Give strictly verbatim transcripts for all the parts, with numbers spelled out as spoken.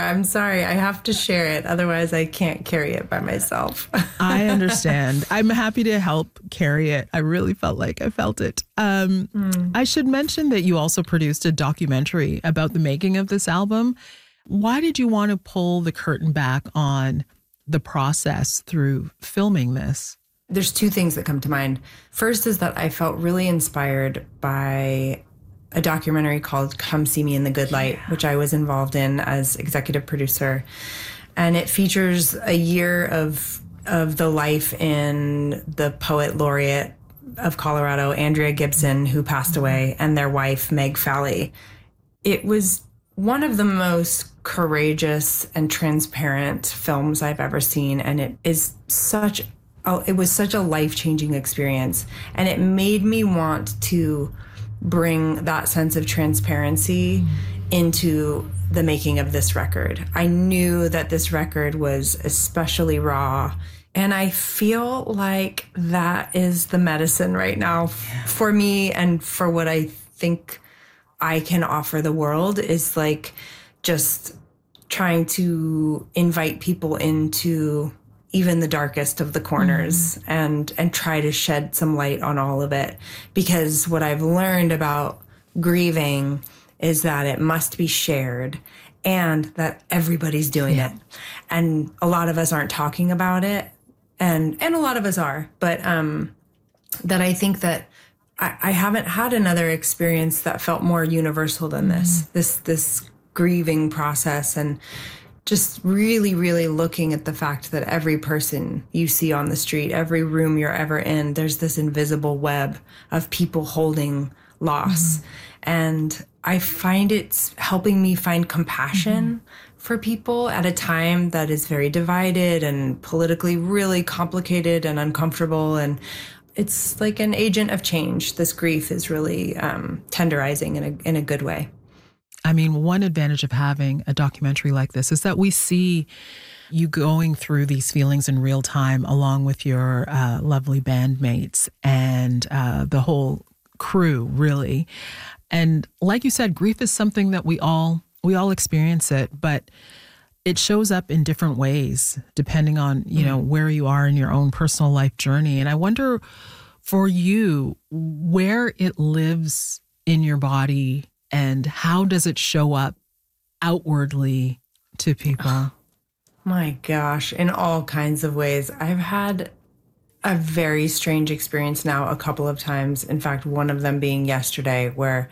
I'm sorry. I have to share it. Otherwise, I can't carry it by myself. I understand. I'm happy to help carry it. I really felt like I felt it. Um, mm. I should mention that you also produced a documentary about the making of this album. Why did you want to pull the curtain back on the process through filming this? There's two things that come to mind. First is that I felt really inspired by a documentary called Come See Me in the Good Light, which I was involved in as executive producer. And it features a year of of the life in the poet laureate of Colorado, Andrea Gibson, who passed away, and their wife, Meg Fowley. It was one of the most courageous and transparent films I've ever seen, and it is such oh, it was such a life-changing experience. And it made me want to bring that sense of transparency into the making of this record. I knew that this record was especially raw, and I feel like that is the medicine right now for me, and for what I think I can offer the world is like just trying to invite people into even the darkest of the corners, mm-hmm. and and try to shed some light on all of it. Because what I've learned about grieving is that it must be shared, and that everybody's doing yeah. it. And a lot of us aren't talking about it, and and a lot of us are. But um, that I think that I, I haven't had another experience that felt more universal than mm-hmm. this, this, this grieving process. And just really, really looking at the fact that every person you see on the street, every room you're ever in, there's this invisible web of people holding loss. Mm-hmm. And I find it's helping me find compassion mm-hmm. for people at a time that is very divided and politically really complicated and uncomfortable. And it's like an agent of change. This grief is really um, tenderizing in a in a good way. I mean, one advantage of having a documentary like this is that we see you going through these feelings in real time along with your uh, lovely bandmates and uh, the whole crew, really. And like you said, grief is something that we all we all experience it, but it shows up in different ways depending on, you know, where you are in your own personal life journey. And I wonder for you, where it lives in your body and how does it show up outwardly to people? Oh, my gosh, in all kinds of ways. I've had a very strange experience now a couple of times. In fact, one of them being yesterday where,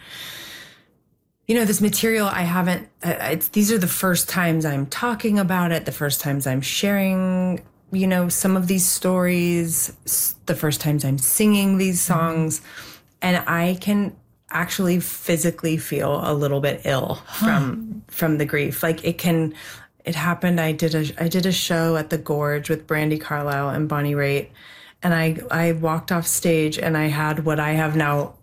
you know, this material I haven't, it's, these are the first times I'm talking about it, the first times I'm sharing, you know, some of these stories, the first times I'm singing these songs, and I can actually physically feel a little bit ill from huh. from the grief. Like it can, it happened. I did a I did a show at the Gorge with Brandi Carlile and Bonnie Raitt, and I I walked off stage and I had what I have now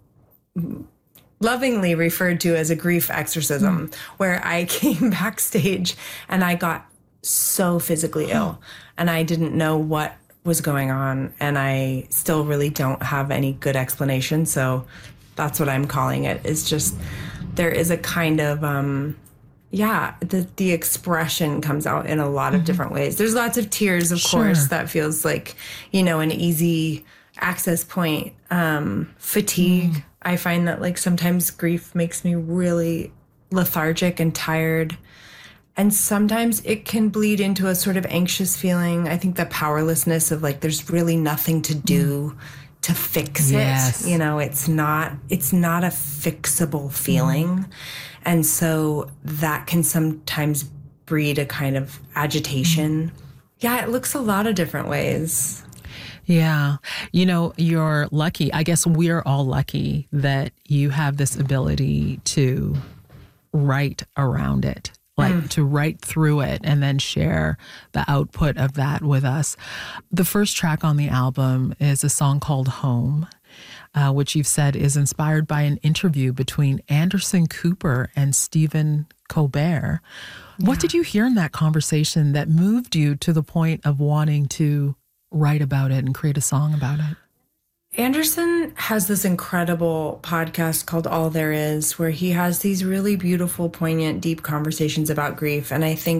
lovingly referred to as a grief exorcism, mm. where I came backstage and I got so physically huh. ill, and I didn't know what was going on, and I still really don't have any good explanation. So that's what I'm calling it. It's just, there is a kind of, um, yeah, the, the expression comes out in a lot of mm-hmm. different ways. There's lots of tears, of sure. course, that feels like, you know, an easy access point. Um, fatigue. Mm. I find that like sometimes grief makes me really lethargic and tired. And sometimes it can bleed into a sort of anxious feeling. I think the powerlessness of like, there's really nothing to do mm. to fix yes. it. You know, it's not, it's not a fixable feeling. Mm. And so that can sometimes breed a kind of agitation. Mm. Yeah, it looks a lot of different ways. Yeah. You know, you're lucky. I guess we're all lucky that you have this ability to write around it. Like mm. to write through it and then share the output of that with us. The first track on the album is a song called Home, uh, which you've said is inspired by an interview between Anderson Cooper and Stephen Colbert. Yeah. What did you hear in that conversation that moved you to the point of wanting to write about it and create a song about it? Anderson has this incredible podcast called All There Is, where he has these really beautiful, poignant, deep conversations about grief. And I think